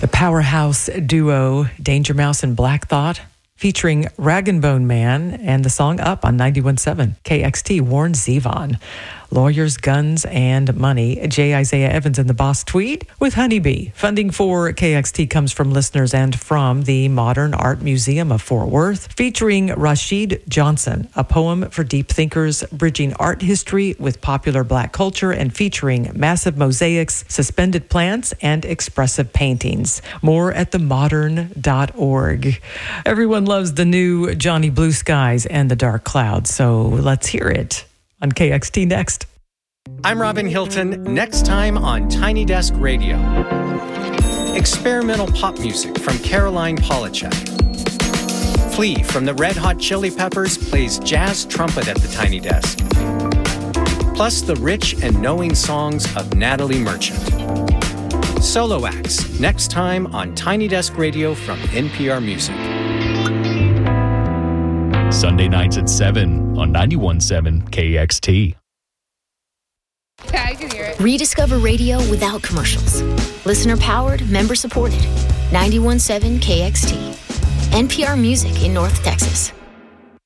The powerhouse duo Danger Mouse and Black Thought featuring Rag and Bone Man and the song Up on 91.7 KXT. Warren Zevon. Lawyers, Guns, and Money. J. Isaiah Evans and the Boss Tweed with Honeybee. Funding for KXT comes from listeners and from the Modern Art Museum of Fort Worth, featuring Rashid Johnson, a poem for deep thinkers, bridging art history with popular Black culture and featuring massive mosaics, suspended plants, and expressive paintings. More at themodern.org. Everyone loves the new Johnny Blue Skies and the Dark Clouds, so let's hear it on KXT next. I'm Robin Hilton. Next time on Tiny Desk Radio. Experimental pop music from Caroline Polachek. Flea from the Red Hot Chili Peppers plays jazz trumpet at the Tiny Desk. Plus the rich and knowing songs of Natalie Merchant. Solo acts next time on Tiny Desk Radio from NPR Music. Sunday nights at 7 on 91.7 KXT. Yeah, I can hear it. Rediscover radio without commercials. Listener powered, member supported. 91.7 KXT. NPR Music in North Texas.